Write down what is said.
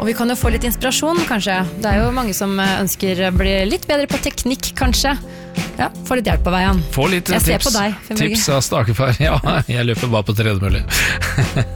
Og vi kan jo få litt inspirasjon, kanskje. Det jo mange som ønsker å bli litt bedre på teknikk, kanskje. Ja, få litt hjelp på veien. Få litt jeg ser på deg, tips av stakefar. Ja, jeg løper bare på tredemølle.